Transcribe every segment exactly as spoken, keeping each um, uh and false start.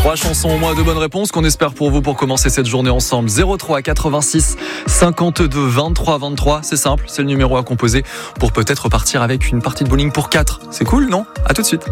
Trois chansons au moins, de bonnes réponses qu'on espère pour vous pour commencer cette journée ensemble. zéro trois quatre-vingt-six cinquante-deux vingt-trois vingt-trois, c'est simple, c'est le numéro à composer pour peut-être repartir avec une partie de bowling pour quatre. C'est cool, non ? À tout de suite.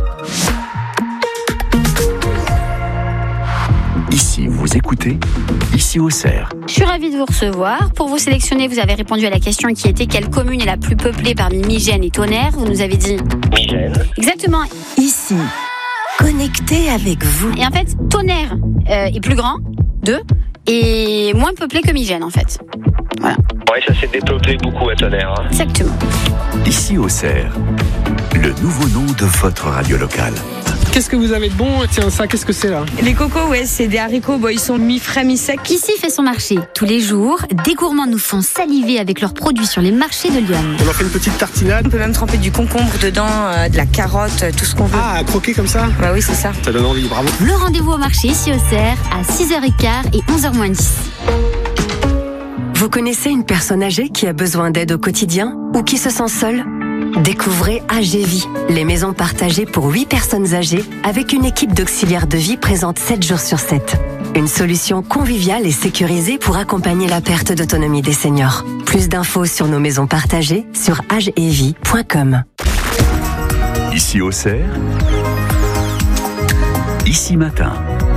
Ici, vous écoutez, ici Auxerre. Je suis ravie de vous recevoir. Pour vous sélectionner, vous avez répondu à la question qui était quelle commune est la plus peuplée parmi Migène et Tonnerre. Vous nous avez dit Migène. Exactement. Ici, connecté avec vous. Et en fait, Tonnerre euh, est plus grand, deux, et moins peuplé que Migène en fait. Voilà. Ouais, ça s'est dépeuplé beaucoup à Tonnerre. Hein. Exactement. Ici Auxerre, le nouveau nom de votre radio locale. Qu'est-ce que vous avez de bon ? Tiens, ça, qu'est-ce que c'est là ? Les cocos, ouais, c'est des haricots. Bon, ils sont mi-frais, mi-secs. Ici fait son marché. Tous les jours, des gourmands nous font saliver avec leurs produits sur les marchés de Lyon. On en fait une petite tartinade. On peut même tremper du concombre dedans, euh, de la carotte, tout ce qu'on veut. Ah, croquer comme ça ? Bah oui, c'est ça. Ça donne envie, bravo. Le rendez-vous au marché ici au Cerf à six heures quinze et onze heures moins dix. Vous connaissez une personne âgée qui a besoin d'aide au quotidien ou qui se sent seule ? Découvrez A G Vie, les maisons partagées pour huit personnes âgées avec une équipe d'auxiliaires de vie présente sept jours sur sept. Une solution conviviale et sécurisée pour accompagner la perte d'autonomie des seniors. Plus d'infos sur nos maisons partagées sur age et vie point com. Ici Auxerre, ici matin.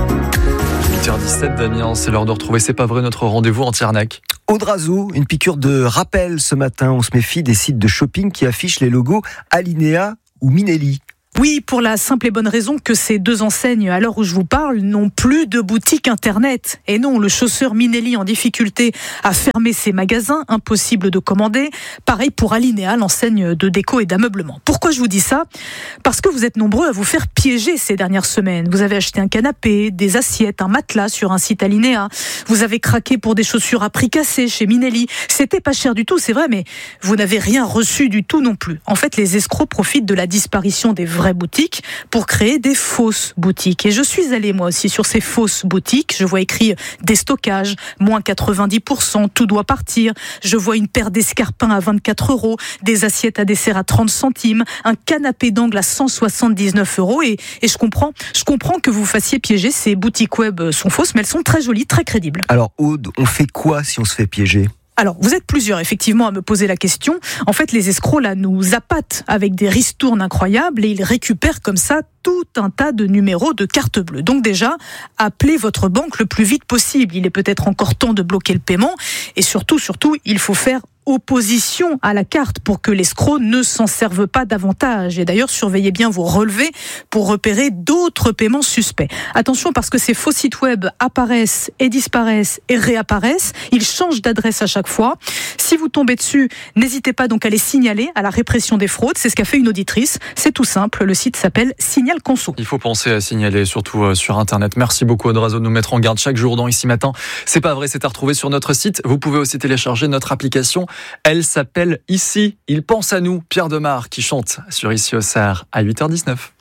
huit heures dix-sept, Damien, c'est l'heure de retrouver C'est pas vrai, notre rendez-vous en Tiernac. Audrazou, une piqûre de rappel ce matin. On se méfie des sites de shopping qui affichent les logos Alinéa ou Minelli. Oui, pour la simple et bonne raison que ces deux enseignes, à l'heure où je vous parle, n'ont plus de boutique internet. Et non, le chausseur Minelli en difficulté a fermé ses magasins, impossible de commander. Pareil pour Alinéa, l'enseigne de déco et d'ameublement. Pourquoi je vous dis ça ? Parce que vous êtes nombreux à vous faire piéger ces dernières semaines. Vous avez acheté un canapé, des assiettes, un matelas sur un site Alinéa. Vous avez craqué pour des chaussures à prix cassé chez Minelli. C'était pas cher du tout, c'est vrai, mais vous n'avez rien reçu du tout non plus. En fait, les escrocs profitent de la disparition des vraies boutiques pour créer des fausses boutiques. Et je suis allée moi aussi sur ces fausses boutiques. Je vois écrit déstockage, moins quatre-vingt-dix pour cent, tout doit partir. Je vois une paire d'escarpins à vingt-quatre euros, des assiettes à dessert à trente centimes, un canapé d'angle à cent soixante-dix-neuf euros. Et, et je comprends, je comprends que vous fassiez piéger. Ces boutiques web sont fausses, mais elles sont très jolies, très crédibles. Alors Aude, on fait quoi si on se fait piéger ? Alors, vous êtes plusieurs, effectivement, à me poser la question. En fait, les escrocs, là, nous appâtent avec des ristournes incroyables et ils récupèrent comme ça tout un tas de numéros de carte bleue. Donc déjà, appelez votre banque le plus vite possible. Il est peut-être encore temps de bloquer le paiement. Et surtout, surtout, il faut faire opposition à la carte pour que l'escroc ne s'en serve pas davantage. Et d'ailleurs, surveillez bien vos relevés pour repérer d'autres paiements suspects. Attention, parce que ces faux sites web apparaissent et disparaissent et réapparaissent. Ils changent d'adresse à chaque fois. Si vous tombez dessus, n'hésitez pas donc à les signaler à la répression des fraudes. C'est ce qu'a fait une auditrice. C'est tout simple. Le site s'appelle Signal Conso. Il faut penser à signaler, surtout sur Internet. Merci beaucoup, Audrazou, de nous mettre en garde chaque jour dans Ici Matin. C'est pas vrai, c'est à retrouver sur notre site. Vous pouvez aussi télécharger notre application. Elle s'appelle Ici, il pense à nous, Pierre Demar qui chante sur Ici Auxerre à huit heures dix-neuf.